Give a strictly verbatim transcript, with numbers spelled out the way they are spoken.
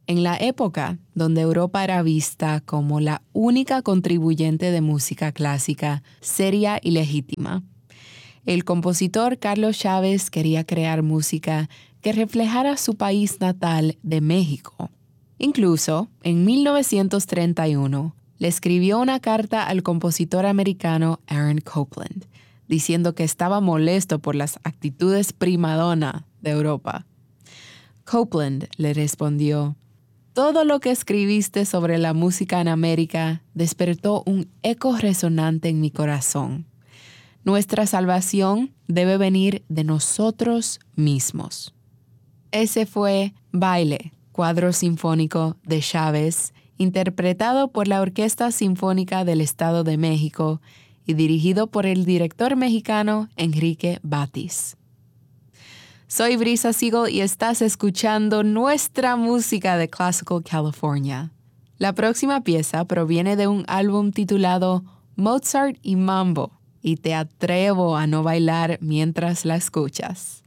en la época donde Europa era vista como la única contribuyente de música clásica seria y legítima. El compositor Carlos Chávez quería crear música que reflejara su país natal de México. Incluso, en mil novecientos treinta y uno, le escribió una carta al compositor americano Aaron Copland, diciendo que estaba molesto por las actitudes primadonna de Europa. Copland le respondió: «Todo lo que escribiste sobre la música en América despertó un eco resonante en mi corazón. Nuestra salvación debe venir de nosotros mismos». Ese fue Baile, cuadro sinfónico de Chávez, interpretado por la Orquesta Sinfónica del Estado de México y dirigido por el director mexicano Enrique Batis. Soy Brisa Siegel y estás escuchando nuestra música de Classical California. La próxima pieza proviene de un álbum titulado Mozart y Mambo, y te atrevo a no bailar mientras la escuchas.